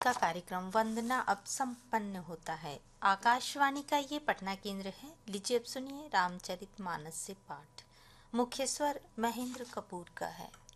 का कार्यक्रम वंदना अब संपन्न होता है। आकाशवाणी का ये पटना केंद्र है। लीजिए अब सुनिए रामचरितमानस से पाठ। मुख्य स्वर महेंद्र कपूर का है।